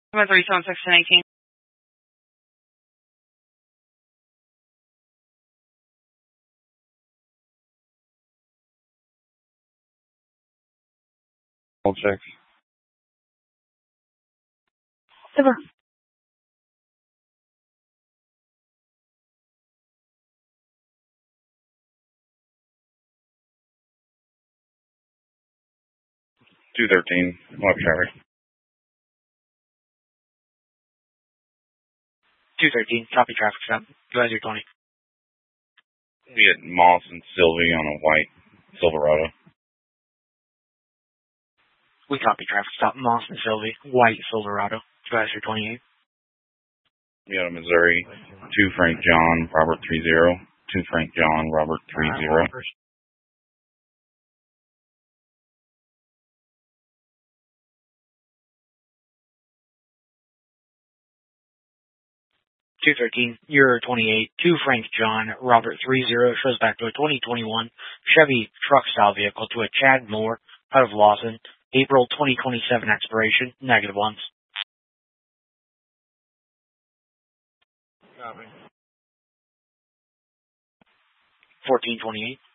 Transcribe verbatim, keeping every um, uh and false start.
About three seven six and eighteen. All checks. Over. two thirteen, left traffic. two thirteen, copy traffic stop. Advisory twenty. We had Moss and Sylvie on a white Silverado. We copy traffic stop. Moss and Sylvie, white Silverado. Advisory twenty-eight. We had a Missouri, two Frank John, Robert three zero. two Frank John, Robert three zero. two thirteen, Euro twenty-eight, two Frank John, Robert three zero, shows back to a twenty twenty-one Chevy truck style vehicle to a Chad Moore out of Lawson, April twenty twenty-seven expiration, negative ones. Copy. fourteen twenty-eight.